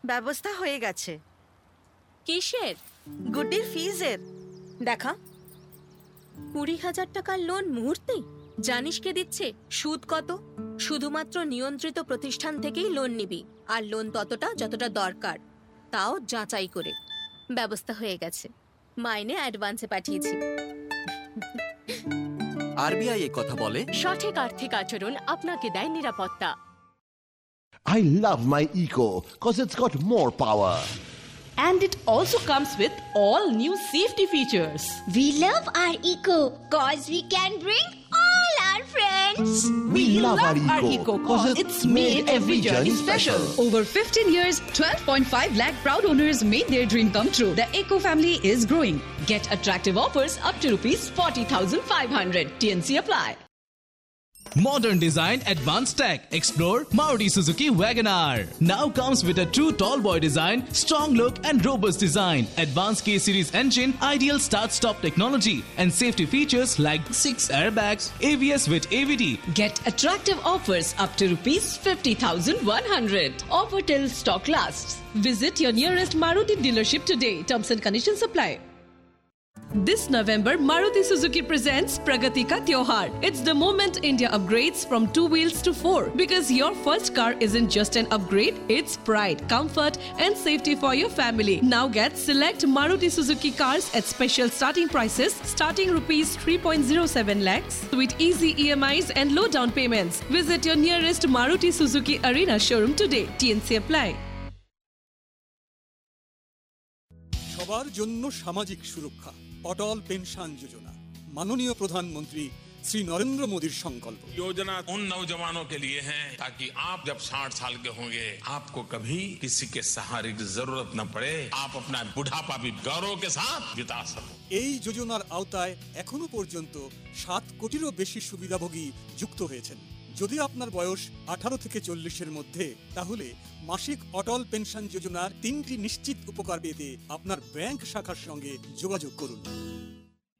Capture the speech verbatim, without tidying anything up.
ব্যবস্থা হয়ে গেছে। কিসের? গুড্ডির ফিজের। দেখা, কুড়ি হাজার টাকার লোন মুহূর্তেই। জানিস কে দিচ্ছে? সুদ কত? শুধুমাত্র নিয়ন্ত্রিত প্রতিষ্ঠান থেকেই লোন নিবি, আর লোন ততটা যতটা দরকার, তাও যাচাই করে। ব্যবস্থা হয়ে গেছে, মাইনে অ্যাডভান্সে পাঠিয়েছি। আরবিআই এ কথা বলে, সঠিক আর্থিক আচরণ আপনাকে দেয় নিরাপত্তা। I love my Eco cause it's got more power. And it also comes with all new safety features. We love our Eco cause we can bring all our friends. We, we love, love our Eco cause it's made every journey special. Over fifteen years, twelve point five lakh proud owners made their dream come true. The Eco family is growing. Get attractive offers up to rupees forty thousand five hundred. T N C apply. Modern design, advanced tech. Explore Maruti Suzuki WagonR. Now comes with a true tall boy design, strong look and robust design. Advanced K-series engine, ideal start-stop technology and safety features like six airbags, A B S with A V D. Get attractive offers up to rupees fifty thousand one hundred. Offer till stock lasts. Visit your nearest Maruti dealership today. Terms and conditions apply. This November, Maruti Suzuki presents Pragati Ka Tyohar. It's the moment India upgrades from two wheels to four. Because your first car isn't just an upgrade, it's pride, comfort and safety for your family. Now get select Maruti Suzuki cars at special starting prices starting rupees three point zero seven lakhs with easy E M Is and low down payments. Visit your nearest Maruti Suzuki Arena showroom today. T N C apply. সবার জন্য সামাজিক সুরক্ষা, অটল pension যোজনা, মাননীয় প্রধানমন্ত্রী श्री नरेंद्र मोदी संकल्प। योजना उन नौजवानों के लिए है ताकि आप जब साठ साल के होंगे आपको कभी किसी के सहारे की जरूरत न पड़े, आप अपना बुढ़ापा भी गौरव के साथ बिता सको। এই যোজনার আওতায় এখনো পর্যন্ত সাত কোটিরও বেশি সুবিধাভোগী যুক্ত হয়েছেন। যদি আপনার বয়স আঠারো থেকে চল্লিশের মধ্যে, তাহলে মাসিক অটল পেনশন যোজনার তিনটি নিশ্চিত উপকার পেতে আপনার ব্যাংক শাখার সঙ্গে যোগাযোগ করুন।